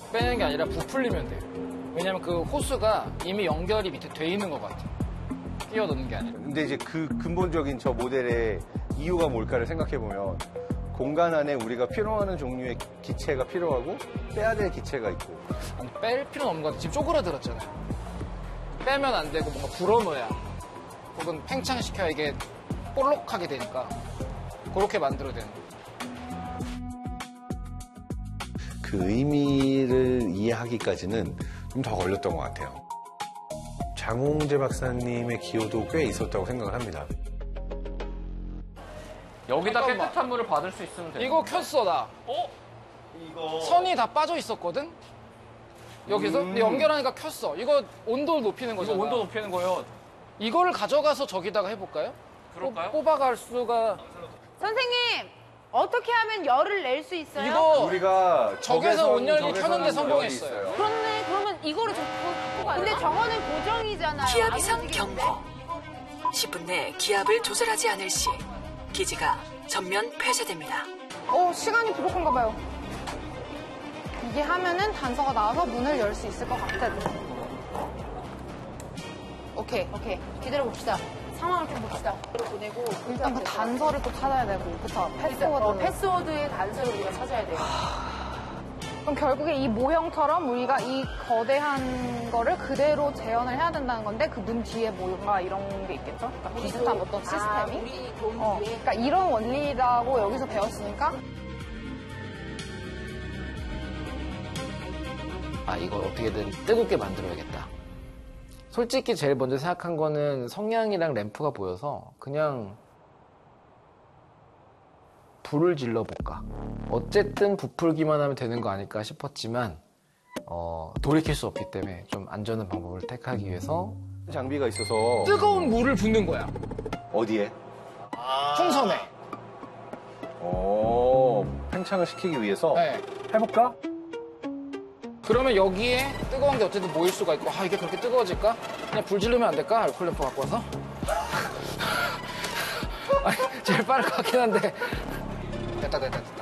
빼는 게 아니라 부풀리면 돼요. 왜냐면 그 호스가 이미 연결이 밑에 돼 있는 것 같아. 끼워 넣는 게 아니라. 근데 이제 그 근본적인 저 모델의 이유가 뭘까를 생각해보면 공간 안에 우리가 필요하는 종류의 기체가 필요하고 빼야 될 기체가 있고. 아니, 뺄 필요는 없는 것 같아. 지금 쪼그라들었잖아요. 빼면 안 되고 뭔가 불어넣어야 혹은 팽창시켜야 이게 볼록하게 되니까 그렇게 만들어야 되는 거예요. 그 의미를 이해하기까지는 좀 더 걸렸던 것 같아요. 장홍재 박사님의 기여도 꽤 있었다고 생각을 합니다. 여기다 잠깐만. 깨끗한 물을 받을 수 있으면 돼. 이거 켰어, 나. 이거 선이 다 빠져 있었거든? 여기서? 근데 연결하니까 켰어. 이거 온도 높이는 이거 거잖아. 온도 높이는 거요. 이거를 가져가서 저기다가 해볼까요? 그럴까요? 뽑아갈 수가. 선생님, 어떻게 하면 열을 낼 수 있어요? 이거 우리가 적외선 온열기 적외선 켜는데 열이 성공했어요. 있어요. 그렇네. 그러면 이거를 갖고 가요. 근데 저거는 고정이잖아요. 기압 안 이상 움직이는데? 경고. 10분 내 기압을 조절하지 않을 시 기지가 전면 폐쇄됩니다. 시간이 부족한가 봐요. 이게 하면은 단서가 나와서 문을 열 수 있을 것 같아. 오케이. 기다려봅시다. 상황을 좀 봅시다. 보내고 일단 그 단서를 또 찾아야 되고, 그쵸? 패스워드. 패스워드의 단서를 우리가 찾아야 돼요. 그럼 결국에 이 모형처럼 우리가 이 거대한 거를 그대로 재현을 해야 된다는 건데, 그 문 뒤에 뭔가 이런 게 있겠죠? 그러니까 비슷한 어떤 시스템이? 우리 돈 뒤에. 그러니까 이런 원리라고 여기서 배웠으니까. 아, 이걸 어떻게든 뜨겁게 만들어야겠다. 솔직히 제일 먼저 생각한 거는 성냥이랑 램프가 보여서 그냥 불을 질러볼까. 어쨌든 부풀기만 하면 되는 거 아닐까 싶었지만 돌이킬 수 없기 때문에 좀 안전한 방법을 택하기 위해서 장비가 있어서 뜨거운 물을 붓는 거야. 어디에? 풍선에. 팽창을 시키기 위해서 네. 해볼까? 그러면 여기에 뜨거운 게 어쨌든 모일 수가 있고, 이게 그렇게 뜨거워질까? 그냥 불 지르면 안 될까? 알콜 램프 갖고 와서? 아니, 제일 빠를 것 같긴 한데. 됐다.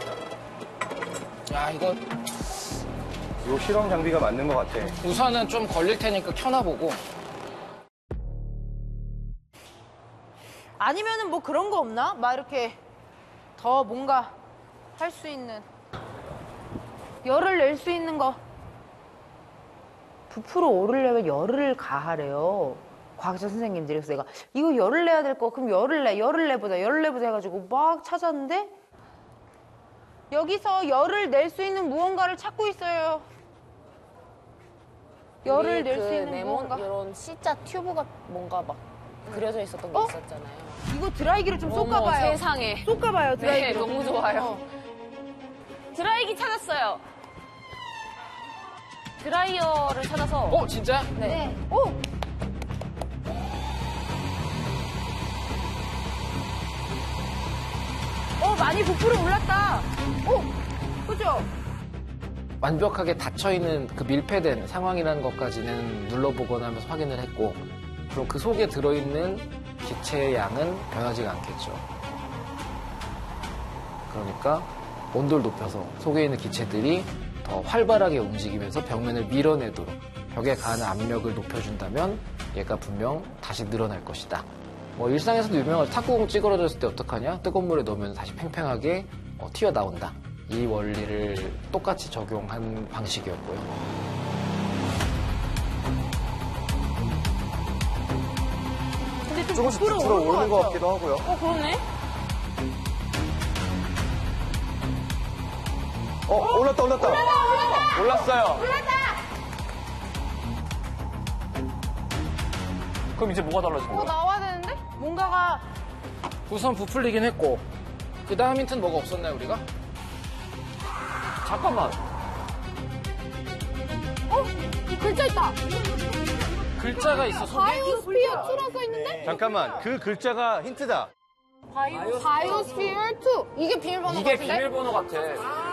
야, 이거 요 실험 장비가 맞는 것 같아. 우선은 좀 걸릴 테니까 켜놔보고. 아니면은 뭐 그런 거 없나? 막 이렇게 더 뭔가 할 수 있는. 열을 낼 수 있는 거. 부풀어 오르려면 열을 가하래요. 과학자 선생님들이. 그래서 내가 이거 열을 내야 될 거, 그럼 열을 내보자 해가지고 막 찾았는데 여기서 열을 낼 수 있는 무언가를 찾고 있어요. 열을 낼 수 있는 무언가. 이런 C자 튜브가 뭔가 막 그려져 있었던 게 있었잖아요. 이거 드라이기를 좀 어머, 쏟아봐요. 세상에. 쏟아봐요, 드라이기. 네, 너무 좋아요. 드라이기 찾았어요. 드라이어를 찾아서. 진짜? 네. 많이 부풀어 올랐다. 그죠? 완벽하게 닫혀있는 그 밀폐된 상황이라는 것까지는 눌러보거나 하면서 확인을 했고, 그럼 그 속에 들어있는 기체의 양은 변하지가 않겠죠. 그러니까 온도를 높여서 속에 있는 기체들이 더 활발하게 움직이면서 벽면을 밀어내도록 벽에 가하는 압력을 높여준다면 얘가 분명 다시 늘어날 것이다. 뭐 일상에서도 유명한 탁구공 찌그러졌을 때 어떡하냐? 뜨거운 물에 넣으면 다시 팽팽하게 튀어나온다. 이 원리를 똑같이 적용한 방식이었고요. 근데 좀 조금씩 부풀어 들어오는 오르는 것 것 같기도 하고요. 그러네. 올랐다. 올랐어요. 그럼 이제 뭐가 달라진 거야? 나와야 되는데? 뭔가가 우선 부풀리긴 했고, 그 다음 힌트는 뭐가 없었나요, 우리가? 잠깐만. 이 글자 있다. 글자가 있어, 속에? 바이오스피어 2라고 써 있는데? 잠깐만, 그 글자가 힌트다. 바이오스피어 2. 이게 비밀번호 이게 같은데? 비밀번호 같아.